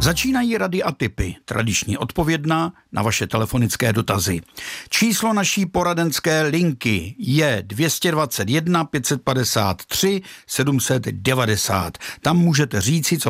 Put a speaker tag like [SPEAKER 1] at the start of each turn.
[SPEAKER 1] Začínají rady a tipy, tradiční odpovědná na vaše telefonické dotazy. Číslo naší poradenské linky je 221 553 790. Tam můžete říci, co